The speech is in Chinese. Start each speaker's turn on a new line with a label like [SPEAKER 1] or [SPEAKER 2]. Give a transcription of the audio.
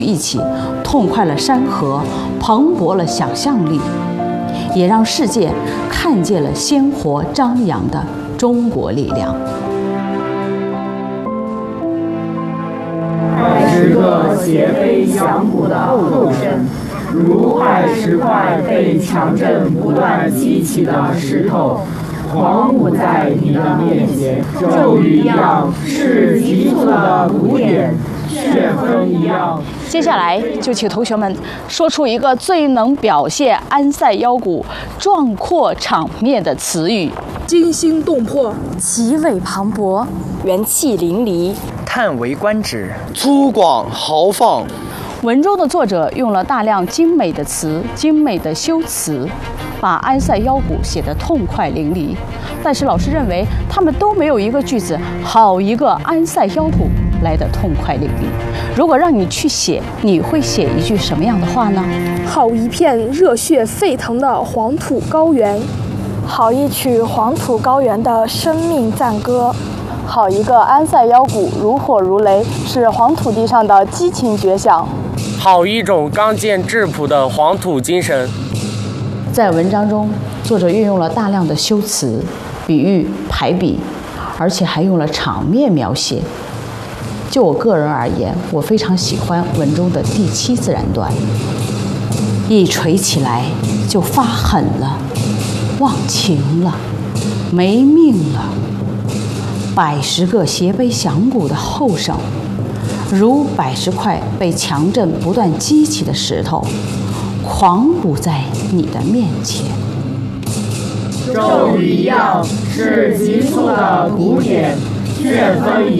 [SPEAKER 1] 一起痛快了山河，蓬勃了想象力，也让世界看见了鲜活张扬的中国力量。
[SPEAKER 2] 是个斜飞响鼓的后生，如20块被强震不断激起的石头，狂舞在你的面前，咒语一样是急促的鼓点，旋风一样。
[SPEAKER 1] 接下来就请同学们说出一个最能表现安塞腰鼓壮阔场面的词语：
[SPEAKER 3] 惊心动魄，
[SPEAKER 4] 奇伟磅礴，元气淋漓，
[SPEAKER 5] 叹为观止，
[SPEAKER 6] 粗犷豪放。
[SPEAKER 1] 文中的作者用了大量精美的词、精美的修辞，把安塞腰鼓写得痛快淋漓。但是老师认为他们都没有一个句子好一个安塞腰鼓来得痛快淋漓。如果让你去写，你会写一句什么样的话呢？
[SPEAKER 3] 好一片热血沸腾的黄土高原，
[SPEAKER 4] 好一曲黄土高原的生命赞歌，好一个安塞腰鼓如火如雷，是黄土地上的激情绝响，
[SPEAKER 7] 好一种刚健质朴的黄土精神。
[SPEAKER 1] 在文章中，作者运用了大量的修辞、比喻、排比，而且还用了场面描写。就我个人而言，我非常喜欢文中的第7自然段，一锤起来就发狠了，忘情了，没命了。100个斜背响鼓的后生，如100块被强震不断激起的石头，狂舞在你的面前。
[SPEAKER 2] 咒语一样是急促的鼓点，旋风一样。